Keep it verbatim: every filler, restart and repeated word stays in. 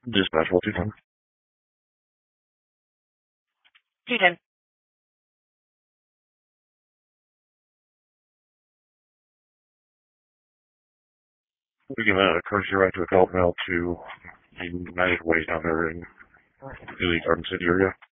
Dispatch, what's your time? two ten. We give a courtesy right to a call mail to the United Way down there in the Garden City area.